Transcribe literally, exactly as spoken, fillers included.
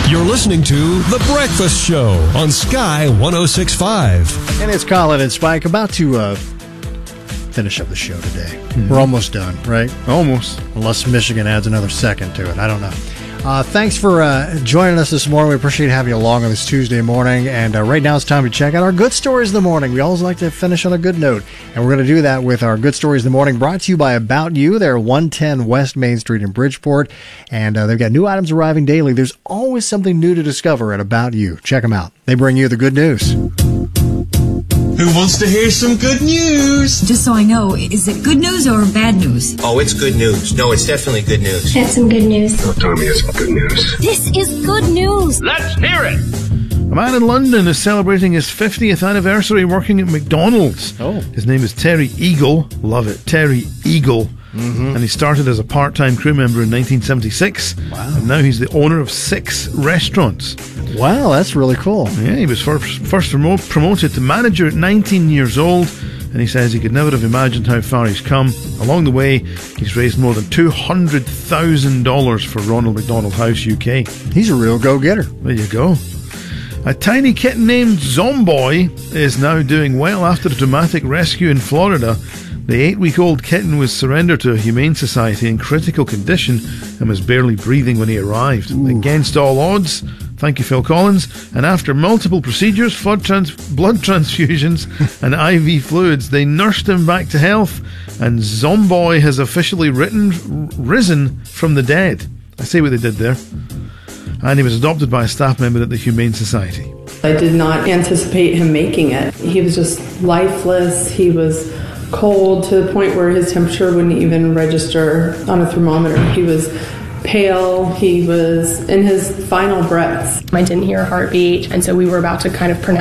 You're listening to The Breakfast Show on Sky one oh six point five. And it's Colin and Spike about to uh, finish up the show today. Mm-hmm. We're almost done, right? Almost. Unless Michigan adds another second to it. I don't know. Uh, thanks for uh, joining us this morning. We appreciate having you along on this Tuesday morning. And uh, right now it's time to check out our good stories of the morning. We always like to finish on a good note. And we're going to do that with our good stories of the morning brought to you by About You. They're one ten West Main Street in Bridgeport. And uh, they've got new items arriving daily. There's always something new to discover at About You. Check them out. They bring you the good news. Who wants to hear some good news? Just so I know, is it good news or bad news? Oh, it's good news. No, it's definitely good news. That's some good news. Oh, Tommy has some good news. This is good news. Let's hear it. A man in London is celebrating his fiftieth anniversary working at McDonald's. Oh. His name is Terry Eagle. Love it. Terry Eagle. Mm-hmm. And he started as a part-time crew member in nineteen seventy-six. Wow. And now he's the owner of six restaurants. Wow, that's really cool. Yeah, he was first, first promo- promoted to manager at nineteen years old. And he says he could never have imagined how far he's come. Along the way, he's raised more than two hundred thousand dollars for Ronald McDonald House U K. He's a real go-getter. There you go. A tiny kitten named Zomboy is now doing well after a dramatic rescue in Florida. The eight-week-old kitten was surrendered to a humane society in critical condition and was barely breathing when he arrived. Ooh. Against all odds, thank you, Phil Collins, and after multiple procedures, flood trans- blood transfusions and I V fluids, they nursed him back to health, and Zomboy has officially written, risen from the dead. I see what they did there. And he was adopted by a staff member at the Humane Society. I did not anticipate him making it. He was just lifeless. He was cold to the point where his temperature wouldn't even register on a thermometer. He was pale. He was in his final breaths. I didn't hear a heartbeat, and so we were about to kind of pronounce